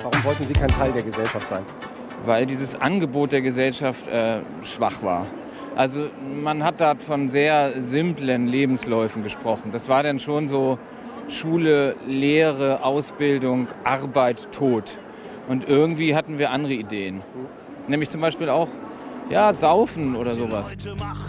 Warum wollten Sie kein Teil der Gesellschaft sein? Weil dieses Angebot der Gesellschaft schwach war. Also man hat da von sehr simplen Lebensläufen gesprochen. Das war dann schon so Schule, Lehre, Ausbildung, Arbeit, Tod. Und irgendwie hatten wir andere Ideen. Nämlich zum Beispiel auch, ja, Saufen oder sowas.